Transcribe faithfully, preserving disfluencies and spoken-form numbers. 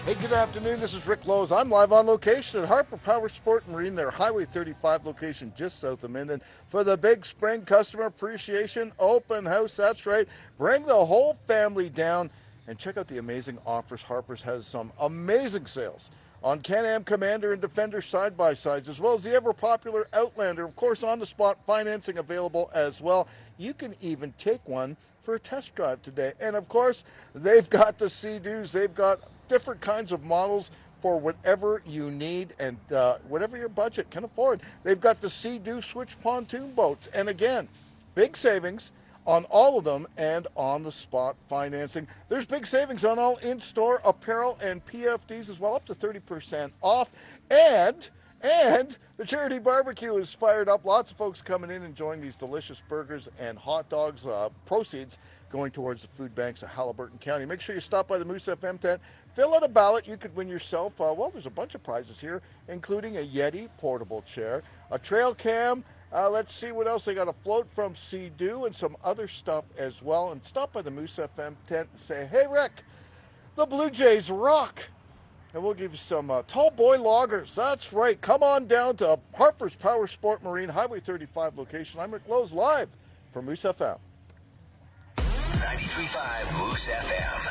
Hey, good afternoon. This is Rick Lowe's. I'm live on location at Harper Power Sport Marine, their Highway thirty-five location just south of Minden, for the big spring customer appreciation open house. That's right. Bring the whole family down and check out the amazing offers. Harper's has some amazing sales on Can-Am Commander and Defender side-by-sides, as well as the ever-popular Outlander. Of course, on-the-spot financing available as well. You can even take one for a test drive today. And, of course, they've got the Sea-Doos. They've got different kinds of models for whatever you need and uh, whatever your budget can afford. They've got the Sea-Doo switch pontoon boats. And, again, big savings on all of them and on the spot financing. There's big savings on all in-store apparel and P F Ds as well, up to thirty percent off. And, and the charity barbecue is fired up. Lots of folks coming in enjoying these delicious burgers and hot dogs. Uh, proceeds going towards the food banks of Haliburton County. Make sure you stop by the Moose F M tent. Fill out a ballot. You could win yourself, uh, well, there's a bunch of prizes here, including a Yeti portable chair, a trail cam. Uh, let's see what else. They got a float from Sea-Doo and some other stuff as well. And stop by the Moose F M tent and say, hey, Rick, the Blue Jays rock. And we'll give you some uh, tall boy loggers. That's right. Come on down to Harper's Power Sport Marine, Highway thirty-five location. I'm Rick Lowe's live from Moose F M. ninety-three point five Moose F M.